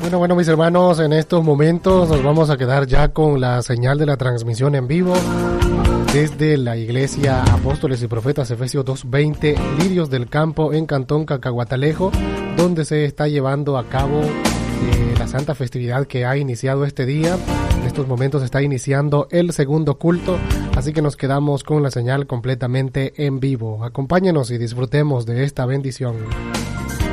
Bueno, mis hermanos, en estos momentos nos vamos a quedar ya con la señal de la transmisión en vivo desde la Iglesia Apóstoles y Profetas Efesios 2:20, Lirios del Campo, en Cantón Cacahuatalejo, donde se está llevando a cabo la santa festividad que ha iniciado este día. En estos momentos está iniciando el segundo culto, así que nos quedamos con la señal completamente en vivo. Acompáñenos y disfrutemos de esta bendición.